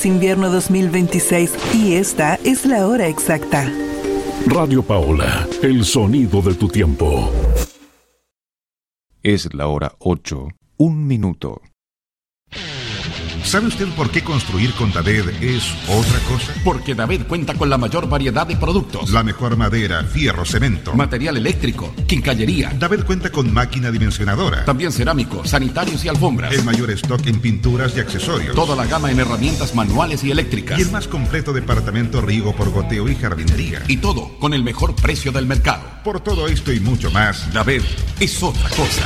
Invierno 2026 y esta es la hora exacta. Radio Paola, el sonido de tu tiempo. Es la hora 8, 1 minuto. ¿Sabe usted por qué construir con David es otra cosa? Porque David cuenta con la mayor variedad de productos. La mejor madera, fierro, cemento, material eléctrico, quincallería. David cuenta con máquina dimensionadora. También cerámicos, sanitarios y alfombras. El mayor stock en pinturas y accesorios. Toda la gama en herramientas manuales y eléctricas. Y el más completo departamento riego por goteo y jardinería. Y todo con el mejor precio del mercado. Por todo esto y mucho más, David es otra cosa.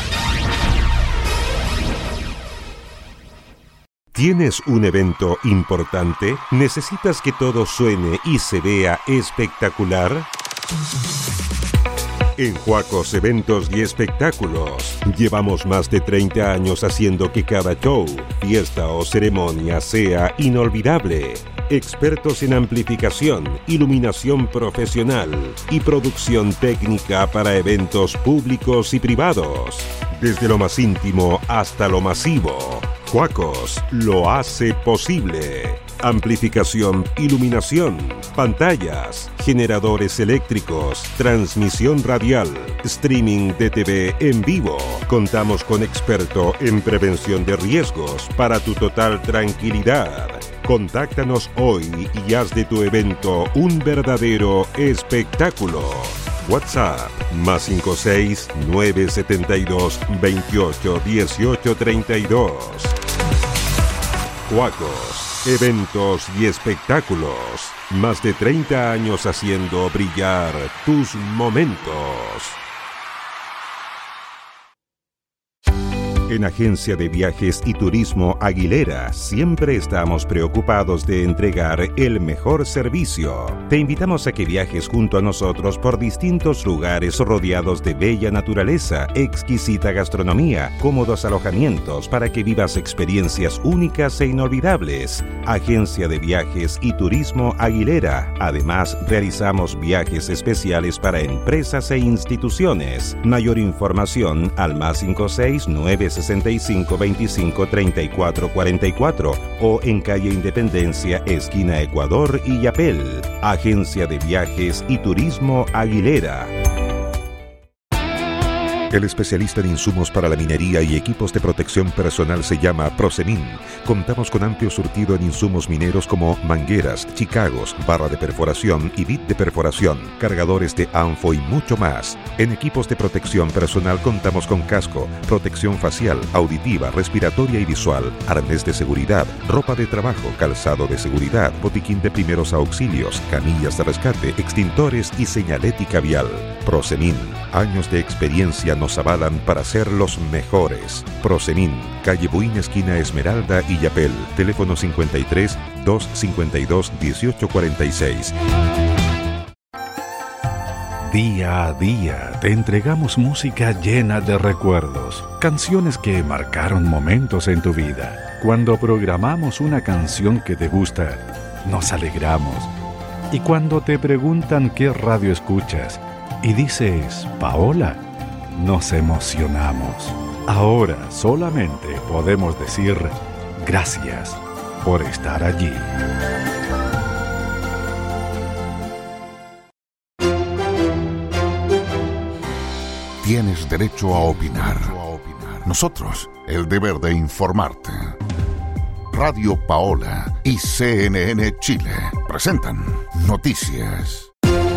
¿Tienes un evento importante? ¿Necesitas que todo suene y se vea espectacular? En Huacos Eventos y Espectáculos llevamos más de 30 años haciendo que cada show, fiesta o ceremonia sea inolvidable. Expertos en amplificación, iluminación profesional y producción técnica para eventos públicos y privados. Desde lo más íntimo hasta lo masivo, Huacos lo hace posible. Amplificación, iluminación, pantallas, generadores eléctricos, transmisión radial, streaming de TV en vivo. Contamos con experto en prevención de riesgos para tu total tranquilidad. Contáctanos hoy y haz de tu evento un verdadero espectáculo. WhatsApp +56 972 28 18 32. Huacos, eventos y espectáculos. Más de 30 años haciendo brillar tus momentos. En Agencia de Viajes y Turismo Aguilera siempre estamos preocupados de entregar el mejor servicio. Te invitamos a que viajes junto a nosotros por distintos lugares rodeados de bella naturaleza, exquisita gastronomía, cómodos alojamientos para que vivas experiencias únicas e inolvidables. Agencia de Viajes y Turismo Aguilera. Además, realizamos viajes especiales para empresas e instituciones. Mayor información al +56 965 25 34 44 o en calle Independencia, esquina Ecuador y Yapel. Agencia de Viajes y Turismo Aguilera. El especialista en insumos para la minería y equipos de protección personal se llama Prosemin. Contamos con amplio surtido en insumos mineros como mangueras, chicagos, barra de perforación y bit de perforación, cargadores de ANFO y mucho más. En equipos de protección personal contamos con casco, protección facial, auditiva, respiratoria y visual, arnés de seguridad, ropa de trabajo, calzado de seguridad, botiquín de primeros auxilios, camillas de rescate, extintores y señalética vial. Prosemin, años de experiencia nos avalan para ser los mejores. Prosemin, calle Buin, esquina Esmeralda y Yapel. Teléfono 53 252 1846. Día a día te entregamos música llena de recuerdos, canciones que marcaron momentos en tu vida. Cuando programamos una canción que te gusta, nos alegramos. Y cuando te preguntan qué radio escuchas y dices Paola, nos emocionamos. Ahora solamente podemos decir gracias por estar allí. Tienes derecho a opinar. Nosotros, el deber de informarte. Radio Paola y CNN Chile presentan Noticias.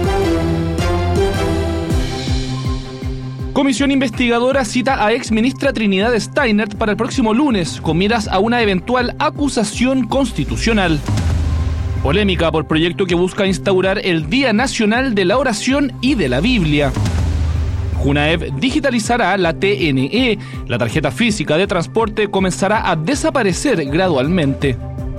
Comisión investigadora cita a exministra Trinidad Steinert para el próximo lunes, con miras a una eventual acusación constitucional. Polémica por proyecto que busca instaurar el Día Nacional de la Oración y de la Biblia. Junaev digitalizará la TNE. La tarjeta física de transporte comenzará a desaparecer gradualmente.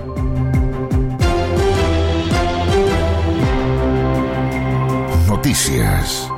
Noticias.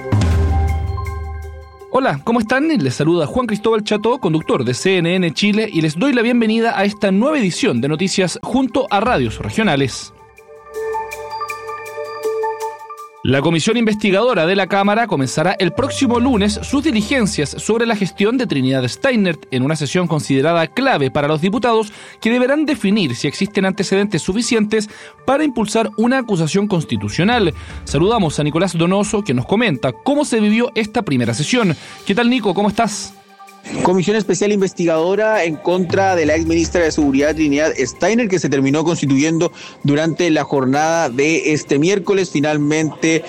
Hola, ¿cómo están? Les saluda Juan Cristóbal Cható, conductor de CNN Chile, y les doy la bienvenida a esta nueva edición de Noticias junto a radios regionales. La comisión investigadora de la Cámara comenzará el próximo lunes sus diligencias sobre la gestión de Trinidad Steinert en una sesión considerada clave para los diputados que deberán definir si existen antecedentes suficientes para impulsar una acusación constitucional. Saludamos a Nicolás Donoso, que nos comenta cómo se vivió esta primera sesión. ¿Qué tal, Nico? ¿Cómo estás? Comisión especial investigadora en contra de la ex ministra de Seguridad Trinidad Steinert, que se terminó constituyendo durante la jornada de este miércoles. Finalmente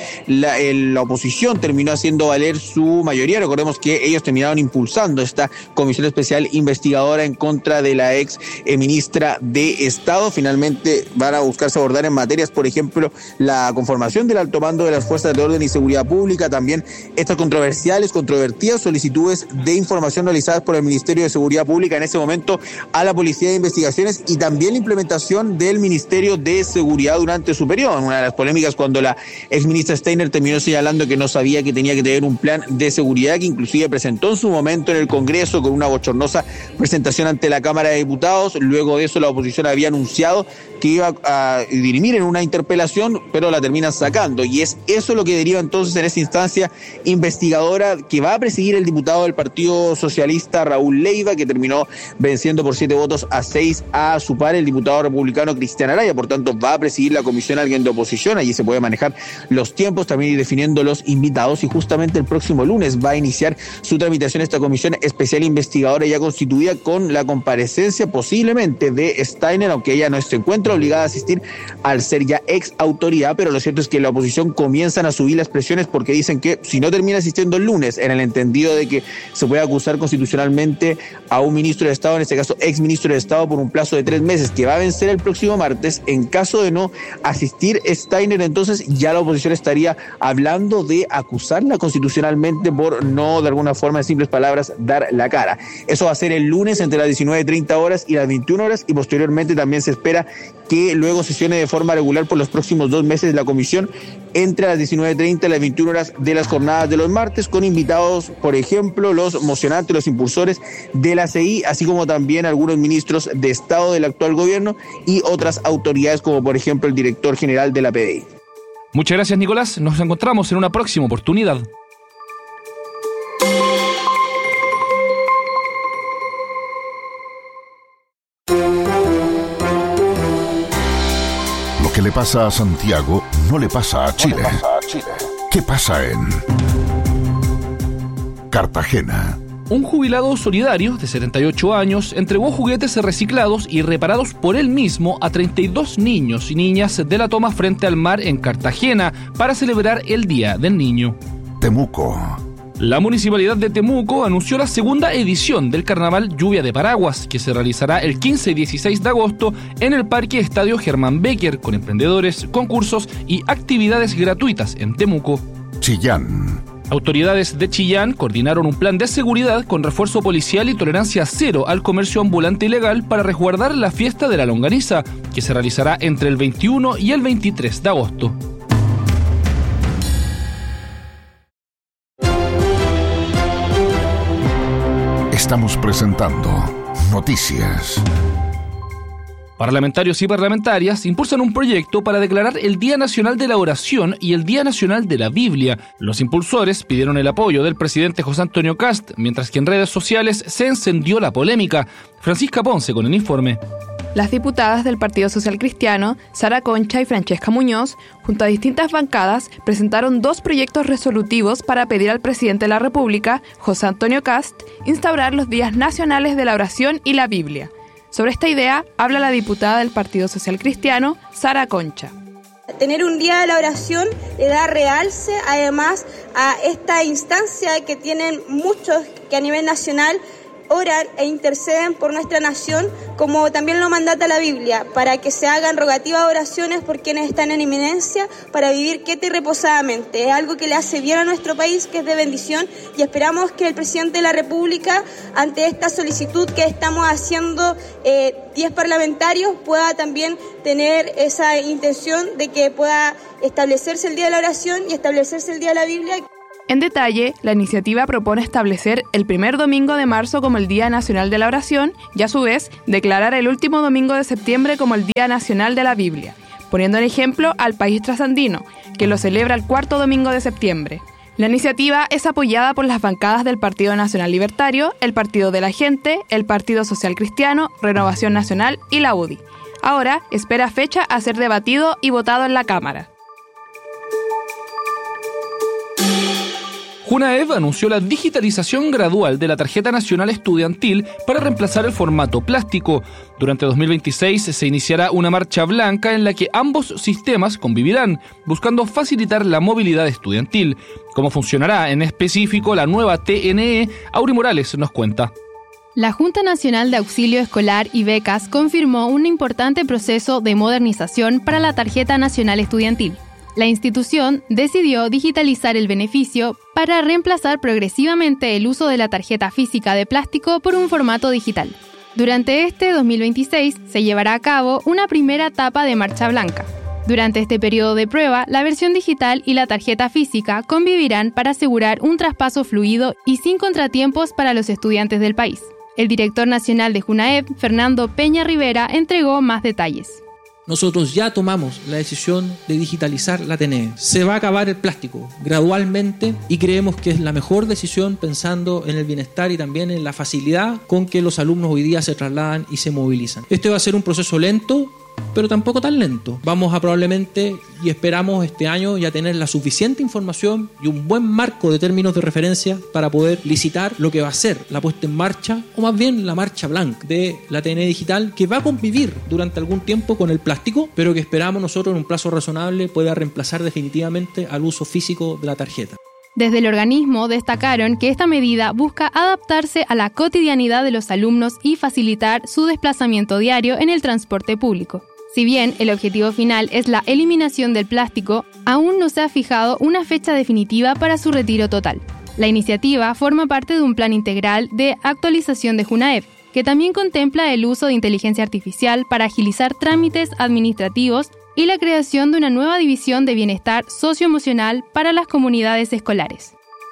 la oposición terminó haciendo valer su mayoría. Recordemos que ellos terminaron impulsando esta comisión especial investigadora en contra de la ex ministra de Estado. Finalmente van a buscarse abordar en materias, por ejemplo, la conformación del alto mando de las fuerzas de orden y seguridad pública, también estas controvertidas solicitudes de información realizadas por el Ministerio de Seguridad Pública en ese momento a la Policía de Investigaciones, y también la implementación del Ministerio de Seguridad durante su periodo. Una de las polémicas cuando la exministra Steinert terminó señalando que no sabía que tenía que tener un plan de seguridad, que inclusive presentó en su momento en el Congreso con una bochornosa presentación ante la Cámara de Diputados. Luego de eso la oposición había anunciado que iba a dirimir en una interpelación, pero la terminan sacando, y es eso lo que deriva entonces en esa instancia investigadora que va a presidir el diputado del Partido Socialista Raúl Leiva, que terminó venciendo por 7 votos a 6 a su par, el diputado republicano Cristian Araya. Por tanto, va a presidir la comisión alguien de oposición. Allí se puede manejar los tiempos, también ir definiendo los invitados, y justamente el próximo lunes va a iniciar su tramitación esta comisión especial investigadora ya constituida, con la comparecencia posiblemente de Steinert, aunque ella no se encuentra obligada a asistir al ser ya ex autoridad. Pero lo cierto es que la oposición comienzan a subir las presiones, porque dicen que si no termina asistiendo el lunes, en el entendido de que se puede acusar constitucionalmente a un ministro de Estado, en este caso ex ministro de Estado, por un plazo de 3 meses que va a vencer el próximo martes, en caso de no asistir Steinert, entonces ya la oposición estaría hablando de acusarla constitucionalmente por no, de alguna forma, en simples palabras, dar la cara. Eso va a ser el lunes entre las 19:30 horas y las 21 horas, y posteriormente también se espera que luego sesione de forma regular por los próximos 2 meses la comisión entre las 19:30 y las 21 horas de las jornadas de los martes, con invitados, por ejemplo, los mocionantes, los impulsores de la CI, así como también algunos ministros de Estado del actual gobierno y otras autoridades, como por ejemplo el director general de la PDI. Muchas gracias, Nicolás. Nos encontramos en una próxima oportunidad. Lo que le pasa a Santiago no le pasa a Chile. ¿Qué pasa en Cartagena? Un jubilado solidario de 78 años entregó juguetes reciclados y reparados por él mismo a 32 niños y niñas de la toma frente al mar en Cartagena para celebrar el Día del Niño. Temuco. La Municipalidad de Temuco anunció la segunda edición del Carnaval Lluvia de Paraguas, que se realizará el 15 y 16 de agosto en el Parque Estadio Germán Becker, con emprendedores, concursos y actividades gratuitas en Temuco. Chillán. Autoridades de Chillán coordinaron un plan de seguridad con refuerzo policial y tolerancia cero al comercio ambulante ilegal para resguardar la fiesta de la longaniza, que se realizará entre el 21 y el 23 de agosto. Estamos presentando Noticias. Parlamentarios y parlamentarias impulsan un proyecto para declarar el Día Nacional de la Oración y el Día Nacional de la Biblia. Los impulsores pidieron el apoyo del presidente José Antonio Kast, mientras que en redes sociales se encendió la polémica. Francisca Ponce con el informe. Las diputadas del Partido Social Cristiano, Sara Concha y Francesca Muñoz, junto a distintas bancadas, presentaron 2 proyectos resolutivos para pedir al presidente de la República, José Antonio Kast, instaurar los días nacionales de la oración y la Biblia. Sobre esta idea habla la diputada del Partido Social Cristiano, Sara Concha. Tener un día de la oración le da realce además a esta instancia que tienen muchos que a nivel nacional oran e interceden por nuestra nación, como también lo mandata la Biblia, para que se hagan rogativas oraciones por quienes están en inminencia, para vivir quieta y reposadamente. Es algo que le hace bien a nuestro país, que es de bendición, y esperamos que el presidente de la República, ante esta solicitud que estamos haciendo 10 parlamentarios, pueda también tener esa intención de que pueda establecerse el Día de la Oración y establecerse el Día de la Biblia. En detalle, la iniciativa propone establecer el primer domingo de marzo como el Día Nacional de la Oración y, a su vez, declarar el último domingo de septiembre como el Día Nacional de la Biblia. poniendo en ejemplo al país trasandino, que lo celebra el cuarto domingo de septiembre. La iniciativa es apoyada por las bancadas del Partido Nacional Libertario, el Partido de la Gente, el Partido Social Cristiano, Renovación Nacional y la UDI. Ahora espera fecha a ser debatido y votado en la Cámara. Junaev anunció la digitalización gradual de la tarjeta nacional estudiantil para reemplazar el formato plástico. Durante 2026 se iniciará una marcha blanca en la que ambos sistemas convivirán, buscando facilitar la movilidad estudiantil. ¿Cómo funcionará en específico la nueva TNE? Auri Morales nos cuenta. La Junta Nacional de Auxilio Escolar y Becas confirmó un importante proceso de modernización para la tarjeta nacional estudiantil. La institución decidió digitalizar el beneficio para reemplazar progresivamente el uso de la tarjeta física de plástico por un formato digital. Durante este 2026 se llevará a cabo una primera etapa de marcha blanca. Durante este periodo de prueba, la versión digital y la tarjeta física convivirán para asegurar un traspaso fluido y sin contratiempos para los estudiantes del país. El director nacional de Junaev, Fernando Peña Rivera, entregó más detalles. Nosotros ya tomamos la decisión de digitalizar la TNE. Se va a acabar el plástico gradualmente y creemos que es la mejor decisión pensando en el bienestar y también en la facilidad con que los alumnos hoy día se trasladan y se movilizan. Este va a ser un proceso lento, pero tampoco tan lento. Vamos a probablemente y esperamos este año ya tener la suficiente información y un buen marco de términos de referencia para poder licitar lo que va a ser la puesta en marcha, o más bien la marcha blanca de la TNE digital, que va a convivir durante algún tiempo con el plástico, pero que esperamos nosotros en un plazo razonable pueda reemplazar definitivamente al uso físico de la tarjeta. Desde el organismo destacaron que esta medida busca adaptarse a la cotidianidad de los alumnos y facilitar su desplazamiento diario en el transporte público. Si bien el objetivo final es la eliminación del plástico, aún no se ha fijado una fecha definitiva para su retiro total. La iniciativa forma parte de un plan integral de actualización de Junaev, que también contempla el uso de inteligencia artificial para agilizar trámites administrativos y la creación de una nueva división de bienestar socioemocional para las comunidades escolares.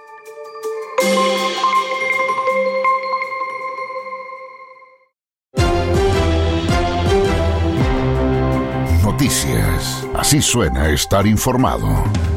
Noticias. Así suena estar informado.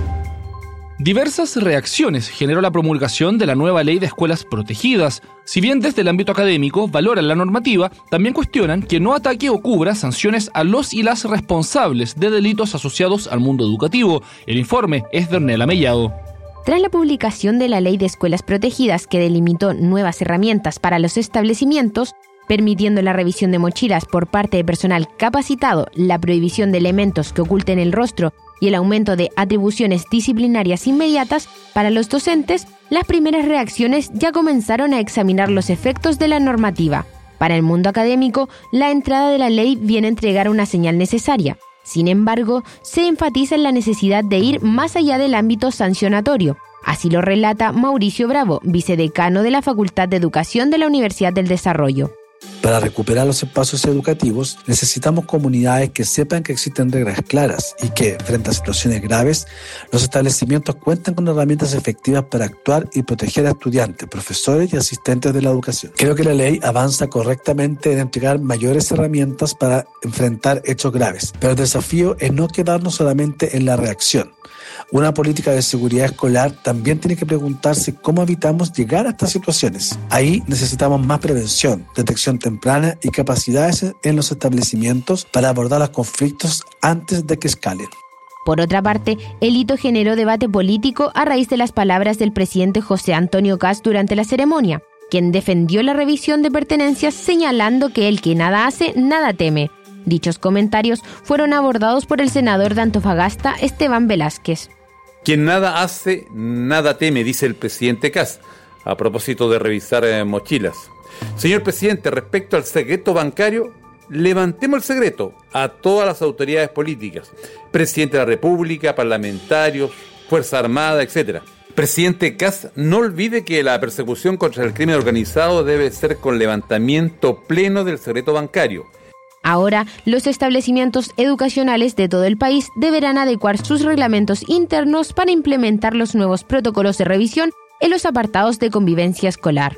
Diversas reacciones generó la promulgación de la nueva ley de escuelas protegidas. Si bien desde el ámbito académico valoran la normativa, también cuestionan que no ataque o cubra sanciones a los y las responsables de delitos asociados al mundo educativo. El informe es de Ornella Mellado. Tras la publicación de la ley de escuelas protegidas que delimitó nuevas herramientas para los establecimientos, permitiendo la revisión de mochilas por parte de personal capacitado, la prohibición de elementos que oculten el rostro y el aumento de atribuciones disciplinarias inmediatas para los docentes, las primeras reacciones ya comenzaron a examinar los efectos de la normativa. Para el mundo académico, la entrada de la ley viene a entregar una señal necesaria. Sin embargo, se enfatiza en la necesidad de ir más allá del ámbito sancionatorio. Así lo relata Mauricio Bravo, vicedecano de la Facultad de Educación de la Universidad del Desarrollo. Para recuperar los espacios educativos, necesitamos comunidades que sepan que existen reglas claras y que, frente a situaciones graves, los establecimientos cuenten con herramientas efectivas para actuar y proteger a estudiantes, profesores y asistentes de la educación. Creo que la ley avanza correctamente en entregar mayores herramientas para enfrentar hechos graves, pero el desafío es no quedarnos solamente en la reacción. Una política de seguridad escolar también tiene que preguntarse cómo evitamos llegar a estas situaciones. Ahí necesitamos más prevención, detección temprana y capacidades en los establecimientos para abordar los conflictos antes de que escalen. Por otra parte, el hito generó debate político a raíz de las palabras del presidente José Antonio Kast durante la ceremonia, quien defendió la revisión de pertenencias señalando que el que nada hace, nada teme. Dichos comentarios fueron abordados por el senador de Antofagasta, Esteban Velázquez. Quien nada hace, nada teme, dice el presidente Kast, a propósito de revisar mochilas. Señor presidente, respecto al secreto bancario, levantemos el secreto a todas las autoridades políticas, presidente de la República, parlamentarios, Fuerza Armada, etc. Presidente Kast, no olvide que la persecución contra el crimen organizado debe ser con levantamiento pleno del secreto bancario. Ahora, los establecimientos educacionales de todo el país deberán adecuar sus reglamentos internos para implementar los nuevos protocolos de revisión en los apartados de convivencia escolar.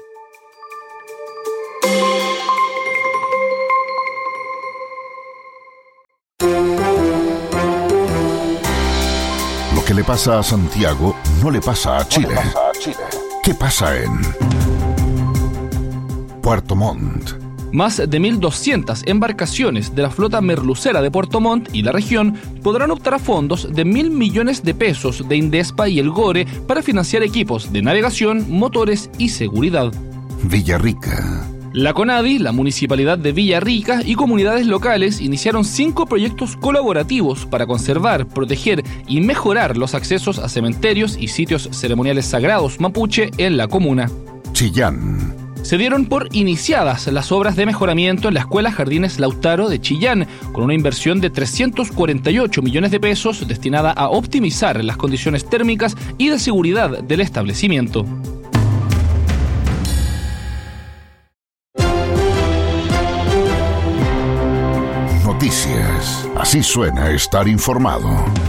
que le pasa a Santiago no le pasa a Chile. ¿Qué pasa en Puerto Montt? Más de 1.200 embarcaciones de la flota merluzera de Puerto Montt y la región podrán optar a fondos de 1.000 millones de pesos de Indespa y el GORE para financiar equipos de navegación, motores y seguridad. Villarrica. La CONADI, la Municipalidad de Villarrica y comunidades locales iniciaron 5 proyectos colaborativos para conservar, proteger y mejorar los accesos a cementerios y sitios ceremoniales sagrados mapuche en la comuna. Chillán. Se dieron por iniciadas las obras de mejoramiento en la Escuela Jardines Lautaro de Chillán, con una inversión de 348 millones de pesos destinada a optimizar las condiciones térmicas y de seguridad del establecimiento. Noticias. Así suena estar informado.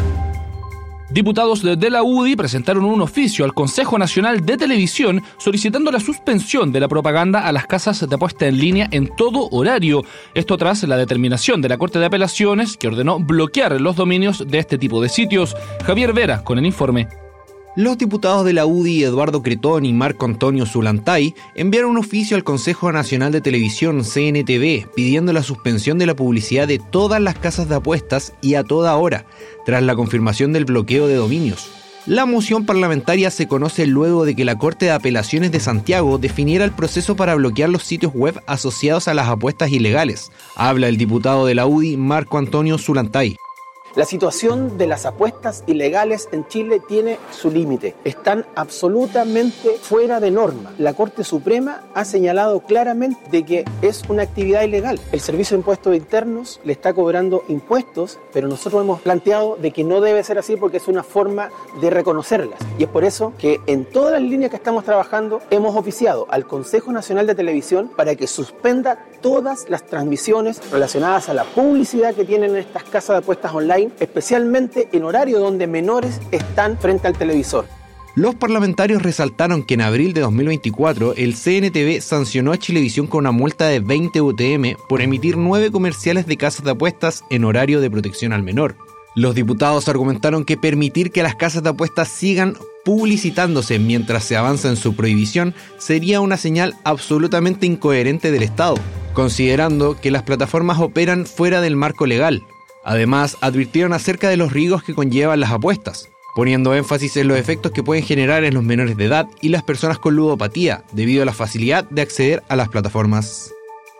Diputados de la UDI presentaron un oficio al Consejo Nacional de Televisión solicitando la suspensión de la propaganda a las casas de apuesta en línea en todo horario. Esto tras la determinación de la Corte de Apelaciones que ordenó bloquear los dominios de este tipo de sitios. Javier Vera con el informe. Los diputados de la UDI, Eduardo Cretón y Marco Antonio Zulantay, enviaron un oficio al Consejo Nacional de Televisión, CNTV, pidiendo la suspensión de la publicidad de todas las casas de apuestas y a toda hora, tras la confirmación del bloqueo de dominios. La moción parlamentaria se conoce luego de que la Corte de Apelaciones de Santiago definiera el proceso para bloquear los sitios web asociados a las apuestas ilegales. Habla el diputado de la UDI, Marco Antonio Zulantay. La situación de las apuestas ilegales en Chile tiene su límite. Están absolutamente fuera de norma. La Corte Suprema ha señalado claramente de que es una actividad ilegal. El Servicio de Impuestos Internos le está cobrando impuestos, pero nosotros hemos planteado de que no debe ser así porque es una forma de reconocerlas. Y es por eso que en todas las líneas que estamos trabajando hemos oficiado al Consejo Nacional de Televisión para que suspenda todas las transmisiones relacionadas a la publicidad que tienen estas casas de apuestas online, especialmente en horario donde menores están frente al televisor. Los parlamentarios resaltaron que en abril de 2024 el CNTV sancionó a Chilevisión con una multa de 20 UTM por emitir 9 comerciales de casas de apuestas en horario de protección al menor. Los diputados argumentaron que permitir que las casas de apuestas sigan publicitándose mientras se avanza en su prohibición sería una señal absolutamente incoherente del Estado, considerando que las plataformas operan fuera del marco legal. Además, advirtieron acerca de los riesgos que conllevan las apuestas, poniendo énfasis en los efectos que pueden generar en los menores de edad y las personas con ludopatía, debido a la facilidad de acceder a las plataformas.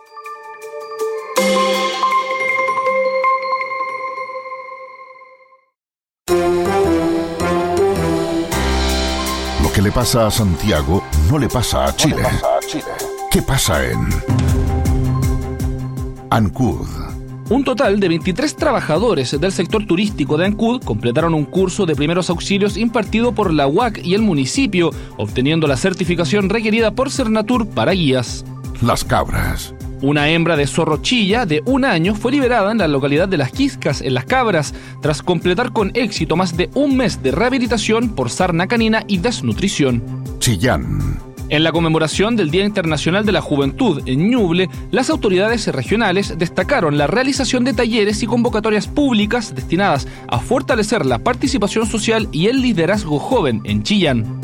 Lo que le pasa a Santiago no le pasa a Chile. ¿Qué pasa en Ancud? Un total de 23 trabajadores del sector turístico de Ancud completaron un curso de primeros auxilios impartido por la UAC y el municipio, obteniendo la certificación requerida por Cernatur para guías. Las Cabras. Una hembra de zorro chilla de 1 año fue liberada en la localidad de Las Quiscas, en Las Cabras, tras completar con éxito más de un mes de rehabilitación por sarna canina y desnutrición. Chillán. En la conmemoración del Día Internacional de la Juventud en Ñuble, las autoridades regionales destacaron la realización de talleres y convocatorias públicas destinadas a fortalecer la participación social y el liderazgo joven en Chillán.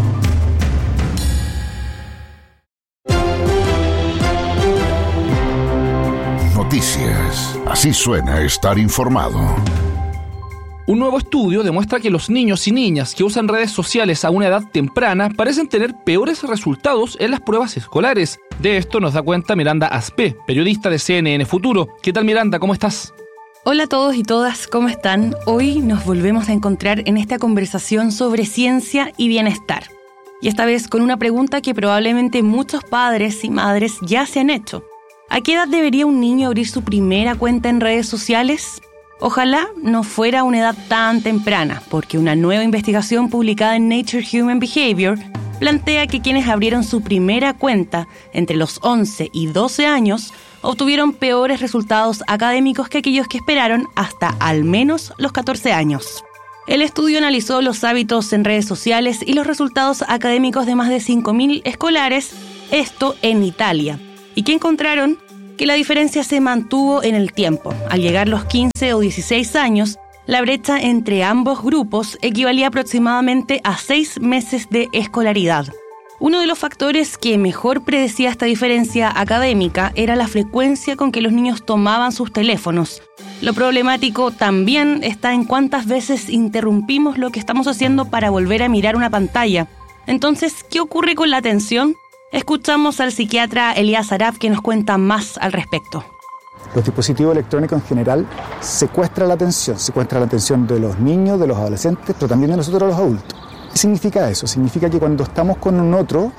Noticias. Así suena estar informado. Un nuevo estudio demuestra que los niños y niñas que usan redes sociales a una edad temprana parecen tener peores resultados en las pruebas escolares. De esto nos da cuenta Miranda Aspe, periodista de CNN Futuro. ¿Qué tal, Miranda? ¿Cómo estás? Hola a todos y todas, ¿cómo están? Hoy nos volvemos a encontrar en esta conversación sobre ciencia y bienestar. Y esta vez con una pregunta que probablemente muchos padres y madres ya se han hecho. ¿A qué edad debería un niño abrir su primera cuenta en redes sociales? Ojalá no fuera una edad tan temprana, porque una nueva investigación publicada en Nature Human Behavior plantea que quienes abrieron su primera cuenta entre los 11 y 12 años obtuvieron peores resultados académicos que aquellos que esperaron hasta al menos los 14 años. El estudio analizó los hábitos en redes sociales y los resultados académicos de más de 5.000 escolares, esto en Italia, y que encontraron que la diferencia se mantuvo en el tiempo. Al llegar los 15 o 16 años, la brecha entre ambos grupos equivalía aproximadamente a 6 meses de escolaridad. Uno de los factores que mejor predecía esta diferencia académica era la frecuencia con que los niños tomaban sus teléfonos. Lo problemático también está en cuántas veces interrumpimos lo que estamos haciendo para volver a mirar una pantalla. Entonces, ¿qué ocurre con la atención? Escuchamos al psiquiatra Elías Araf, que nos cuenta más al respecto. Los dispositivos electrónicos en general secuestran la atención de los niños, de los adolescentes, pero también de nosotros los adultos. ¿Qué significa eso? Significa que cuando estamos con un otro,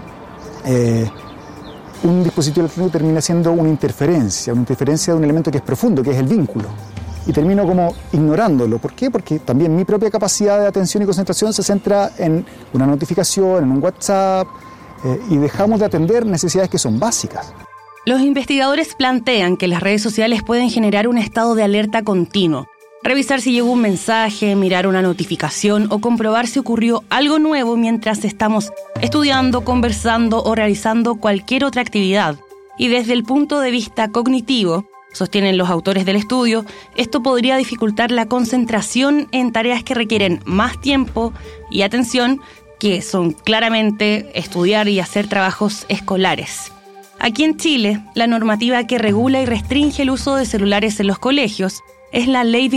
un dispositivo electrónico termina siendo una interferencia de un elemento que es profundo, que es el vínculo. Y termino como ignorándolo. ¿Por qué? Porque también mi propia capacidad de atención y concentración se centra en una notificación, en un WhatsApp, y dejamos de atender necesidades que son básicas. Los investigadores plantean que las redes sociales pueden generar un estado de alerta continuo. Revisar si llegó un mensaje, mirar una notificación o comprobar si ocurrió algo nuevo mientras estamos estudiando, conversando o realizando cualquier otra actividad. Y desde el punto de vista cognitivo, sostienen los autores del estudio, esto podría dificultar la concentración en tareas que requieren más tiempo y atención, que son claramente estudiar y hacer trabajos escolares. Aquí en Chile, la normativa que regula y restringe el uso de celulares en los colegios es la Ley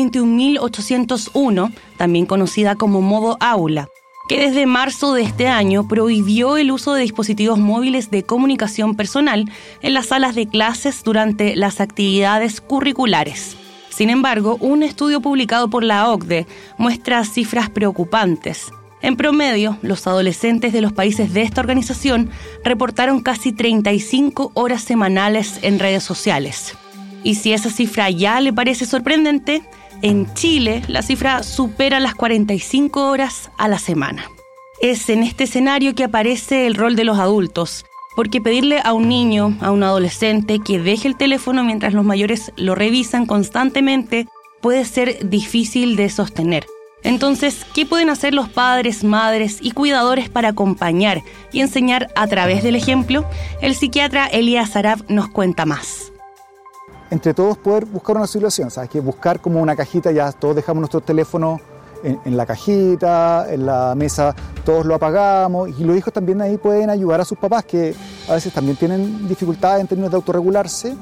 21.801, también conocida como Modo Aula, que desde marzo de este año prohibió el uso de dispositivos móviles de comunicación personal en las salas de clases durante las actividades curriculares. Sin embargo, un estudio publicado por la OCDE muestra cifras preocupantes. En promedio, los adolescentes de los países de esta organización reportaron casi 35 horas semanales en redes sociales. Y si esa cifra ya le parece sorprendente, en Chile la cifra supera las 45 horas a la semana. Es en este escenario que aparece el rol de los adultos, porque pedirle a un niño, a un adolescente, que deje el teléfono mientras los mayores lo revisan constantemente puede ser difícil de sostener. Entonces, ¿qué pueden hacer los padres, madres y cuidadores para acompañar y enseñar a través del ejemplo? El psiquiatra Elías Araf nos cuenta más. Entre todos poder buscar una solución, ¿sabes? Que buscar como una cajita, ya todos dejamos nuestro teléfono en la cajita, en la mesa, todos lo apagamos, y los hijos también ahí pueden ayudar a sus papás, que a veces también tienen dificultades en términos de autorregularse,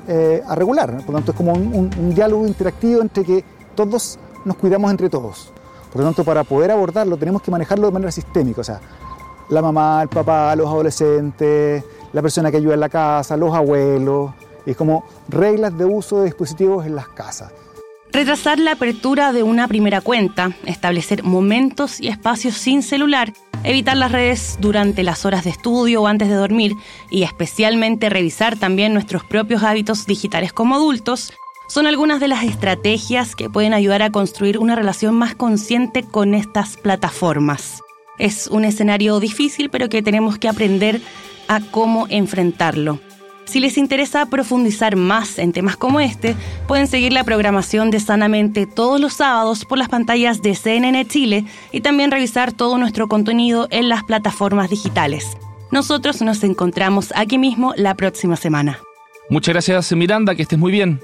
a regular. Por lo tanto, es como un diálogo interactivo entre que todos nos cuidamos entre todos. Por lo tanto, para poder abordarlo tenemos que manejarlo de manera sistémica, o sea, la mamá, el papá, los adolescentes, la persona que ayuda en la casa, los abuelos, y como reglas de uso de dispositivos en las casas. Retrasar la apertura de una primera cuenta, establecer momentos y espacios sin celular, evitar las redes durante las horas de estudio o antes de dormir y especialmente revisar también nuestros propios hábitos digitales como adultos, son algunas de las estrategias que pueden ayudar a construir una relación más consciente con estas plataformas. Es un escenario difícil, pero que tenemos que aprender a cómo enfrentarlo. Si les interesa profundizar más en temas como este, pueden seguir la programación de Sanamente todos los sábados por las pantallas de CNN Chile y también revisar todo nuestro contenido en las plataformas digitales. Nosotros nos encontramos aquí mismo la próxima semana. Muchas gracias, Miranda, que estés muy bien.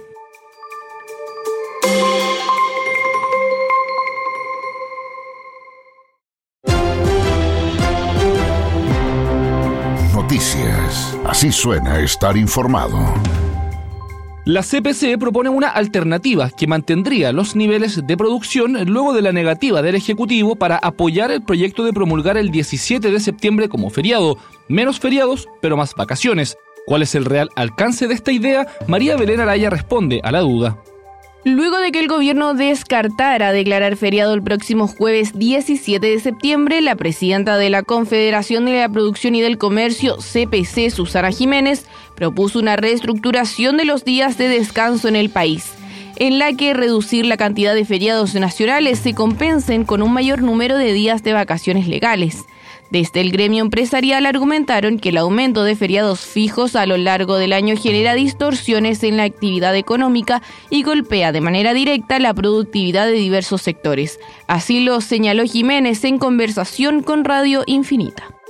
Noticias. Así suena estar informado. La CPC propone una alternativa que mantendría los niveles de producción luego de la negativa del Ejecutivo para apoyar el proyecto de promulgar el 17 de septiembre como feriado. Menos feriados, pero más vacaciones. ¿Cuál es el real alcance de esta idea? María Belén Araya responde a la duda. Luego de que el gobierno descartara declarar feriado el próximo jueves 17 de septiembre, la presidenta de la Confederación de la Producción y del Comercio, CPC, Susana Jiménez, propuso una reestructuración de los días de descanso en el país, en la que reducir la cantidad de feriados nacionales se compensen con un mayor número de días de vacaciones legales. Desde el gremio empresarial argumentaron que el aumento de feriados fijos a lo largo del año genera distorsiones en la actividad económica y golpea de manera directa la productividad de diversos sectores. Así lo señaló Jiménez en conversación con Radio Infinita.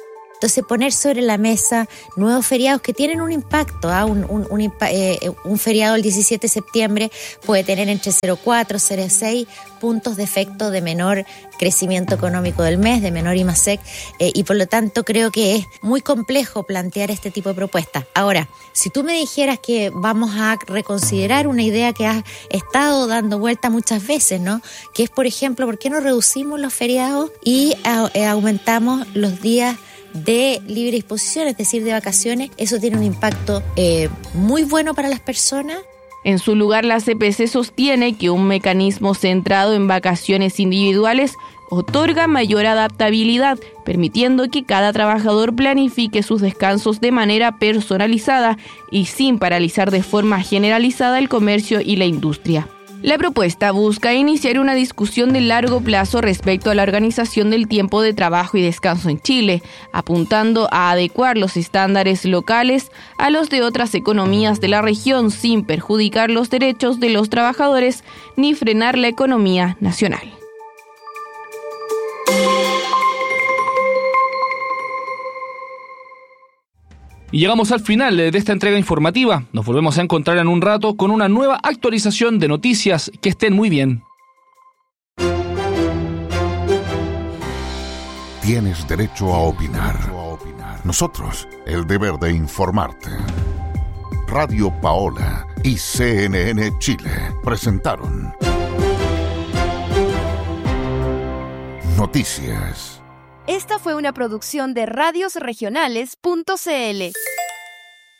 Entonces, poner sobre la mesa nuevos feriados que tienen un impacto. Un feriado el 17 de septiembre puede tener entre 0,4 y 0,6 puntos de efecto de menor crecimiento económico del mes, de menor IMASEC, y por lo tanto creo que es muy complejo plantear este tipo de propuestas. Ahora, si tú me dijeras que vamos a reconsiderar una idea que has estado dando vuelta muchas veces, ¿no? Que es, por ejemplo, ¿por qué no reducimos los feriados y aumentamos los días de libre disposición, es decir, de vacaciones? Eso tiene un impacto muy bueno para las personas. En su lugar, la CPC sostiene que un mecanismo centrado en vacaciones individuales otorga mayor adaptabilidad, permitiendo que cada trabajador planifique sus descansos de manera personalizada y sin paralizar de forma generalizada el comercio y la industria. La propuesta busca iniciar una discusión de largo plazo respecto a la organización del tiempo de trabajo y descanso en Chile, apuntando a adecuar los estándares locales a los de otras economías de la región sin perjudicar los derechos de los trabajadores ni frenar la economía nacional. Y llegamos al final de esta entrega informativa. Nos volvemos a encontrar en un rato con una nueva actualización de noticias. Que estén muy bien. Tienes derecho a opinar. Nosotros, el deber de informarte. Radio Paola y CNN Chile presentaron Noticias. Esta fue una producción de radiosregionales.cl.